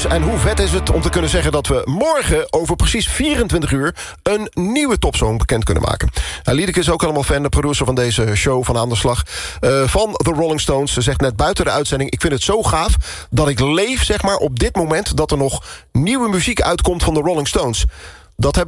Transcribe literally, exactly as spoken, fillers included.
Stones. En hoe vet is het om te kunnen zeggen dat we morgen over precies vierentwintig uur... een nieuwe topsong bekend kunnen maken. Nou, Liedeke is ook allemaal fan, de producer van deze show van Aan de Slag... Uh, van The Rolling Stones. Ze zegt net buiten de uitzending... ik vind het zo gaaf dat ik leef zeg maar, op dit moment... dat er nog nieuwe muziek uitkomt van de Rolling Stones. Dat heb